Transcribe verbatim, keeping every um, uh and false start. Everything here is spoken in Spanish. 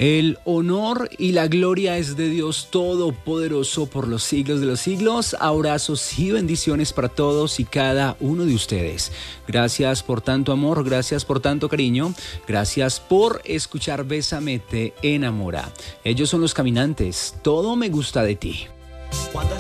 El honor y la gloria es de Dios Todopoderoso por los siglos de los siglos. Abrazos y bendiciones para todos y cada uno de ustedes. Gracias por tanto amor, gracias por tanto cariño, gracias por escuchar Bésame te enamora. Ellos son Los Caminantes, Todo me gusta de ti. Cuando el